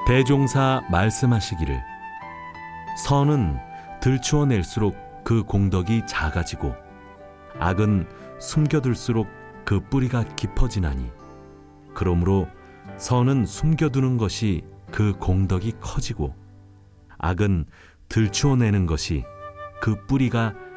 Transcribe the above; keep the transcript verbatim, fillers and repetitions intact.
대종사 말씀하시기를 선은 들추어낼수록 그 공덕이 작아지고 악은 숨겨둘수록 그 뿌리가 깊어지나니 그러므로 선은 숨겨두는 것이 그 공덕이 커지고 악은 들추어내는 것이 그 뿌리가